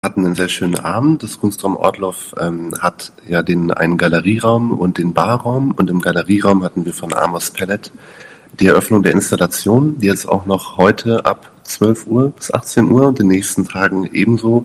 hatten einen sehr schönen Abend. Das Kunstraum Ortloff hat ja einen Galerieraum und den Barraum. Und im Galerieraum hatten wir von Amos Pellet die Eröffnung der Installation, die jetzt auch noch heute ab 12 Uhr bis 18 Uhr und in den nächsten Tagen ebenso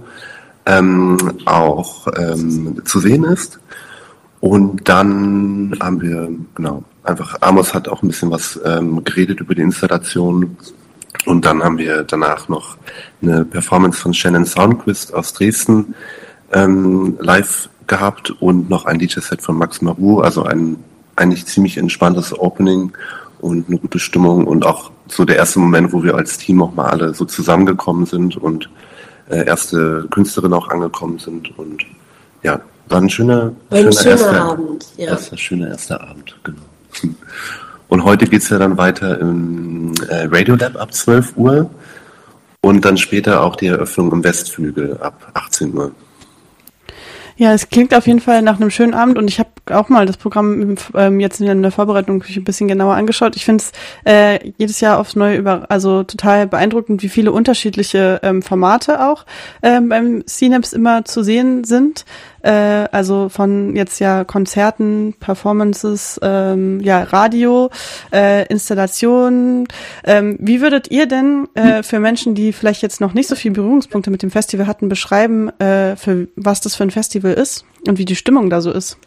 auch zu sehen ist. Und dann haben wir, einfach Amos hat auch ein bisschen was geredet über die Installation. Und dann haben wir danach noch eine Performance von Shannon Soundquist aus Dresden live gehabt und noch ein DJ-Set von Max Marou, also ein eigentlich ziemlich entspanntes Opening und eine gute Stimmung und auch so der erste Moment, wo wir als Team auch mal alle so zusammengekommen sind und erste Künstlerinnen auch angekommen sind und ja, war ein schöner erster Abend. Ja. Schöner erster Abend, genau. Und heute geht's ja dann weiter im Radiolab ab 12 Uhr und dann später auch die Eröffnung im Westflügel ab 18 Uhr. Ja, es klingt auf jeden Fall nach einem schönen Abend und ich habe auch mal das Programm jetzt in der Vorbereitung ein bisschen genauer angeschaut. Ich finde es jedes Jahr aufs Neue also total beeindruckend, wie viele unterschiedliche Formate auch beim CNAPS immer zu sehen sind. Also von jetzt ja Konzerten, Performances, Radio, Installationen. Wie würdet ihr denn für Menschen, die vielleicht jetzt noch nicht so viele Berührungspunkte mit dem Festival hatten, beschreiben, für was das für ein Festival ist und wie die Stimmung da so ist?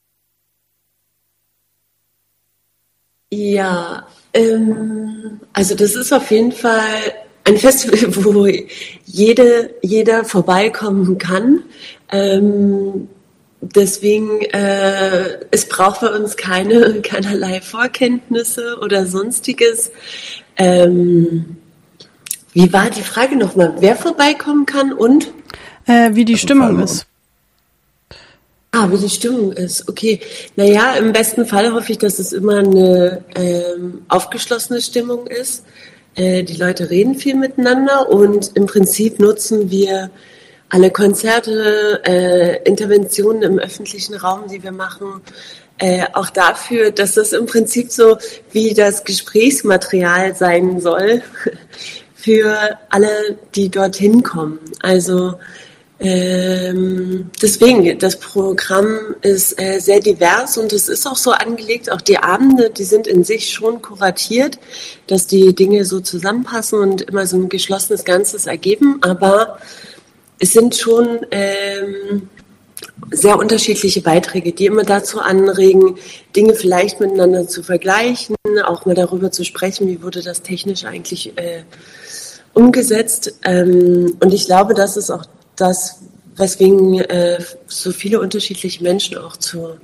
Ja, also das ist auf jeden Fall ein Festival, wo jeder vorbeikommen kann. Deswegen, es braucht bei uns keinerlei Vorkenntnisse oder Sonstiges. Wie war die Frage nochmal? Wer vorbeikommen kann und? Wie die Stimmung ist. Wie die Stimmung ist. Okay. Naja, im besten Fall hoffe ich, dass es immer eine aufgeschlossene Stimmung ist. Die Leute reden viel miteinander und im Prinzip nutzen wir alle Konzerte, Interventionen im öffentlichen Raum, die wir machen, auch dafür, dass das im Prinzip so wie das Gesprächsmaterial sein soll für alle, die dorthin kommen. Also deswegen, das Programm ist sehr divers und es ist auch so angelegt, auch die Abende, die sind in sich schon kuratiert, dass die Dinge so zusammenpassen und immer so ein geschlossenes Ganzes ergeben, aber es sind schon sehr unterschiedliche Beiträge, die immer dazu anregen, Dinge vielleicht miteinander zu vergleichen, auch mal darüber zu sprechen, wie wurde das technisch eigentlich umgesetzt. Und ich glaube, das ist auch das, weswegen so viele unterschiedliche Menschen auch zum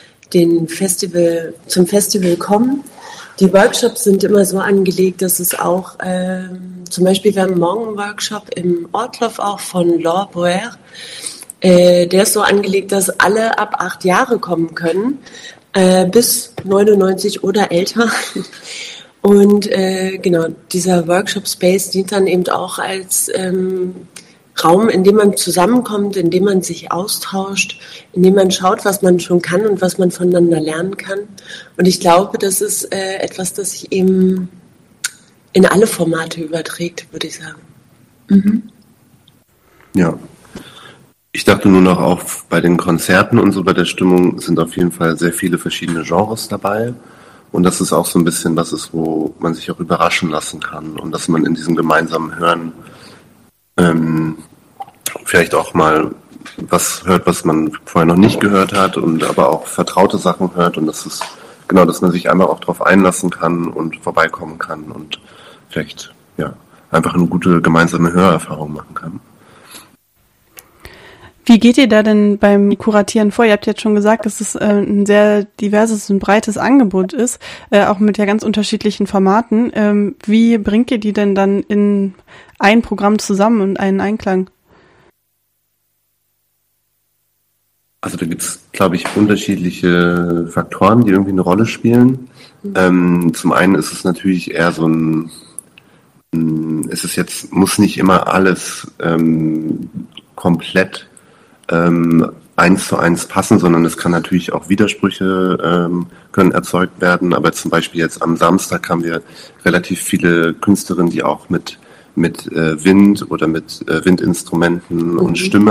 Festival kommen. Die Workshops sind immer so angelegt, dass es auch, zum Beispiel wir haben morgen einen Workshop im Ortloff auch von Laure Boer. Der ist so angelegt, dass alle ab 8 Jahre kommen können, bis 99 oder älter. Und dieser Workshop Space dient dann eben auch als Raum, in dem man zusammenkommt, in dem man sich austauscht, in dem man schaut, was man schon kann und was man voneinander lernen kann. Und ich glaube, das ist etwas, das sich eben in alle Formate überträgt, würde ich sagen. Mhm. Ja. Ich dachte nur noch, auch bei den Konzerten und so bei der Stimmung sind auf jeden Fall sehr viele verschiedene Genres dabei. Und das ist auch so ein bisschen was ist, wo man sich auch überraschen lassen kann und dass man in diesem gemeinsamen Hören vielleicht auch mal was hört, was man vorher noch nicht gehört hat und aber auch vertraute Sachen hört und das ist genau, dass man sich einfach auch darauf einlassen kann und vorbeikommen kann und vielleicht einfach eine gute gemeinsame Hörerfahrung machen kann. Wie geht ihr da denn beim Kuratieren vor? Ihr habt jetzt schon gesagt, dass es ein sehr diverses und breites Angebot ist, auch mit ja ganz unterschiedlichen Formaten. Wie bringt ihr die denn dann in ein Programm zusammen und einen Einklang? Also da gibt es, glaube ich, unterschiedliche Faktoren, die irgendwie eine Rolle spielen. Zum einen ist es natürlich eher so muss nicht immer alles komplett 1:1 passen, sondern es kann natürlich auch Widersprüche können erzeugt werden. Aber zum Beispiel jetzt am Samstag haben wir relativ viele Künstlerinnen, die auch mit Wind oder mit Windinstrumenten und Stimme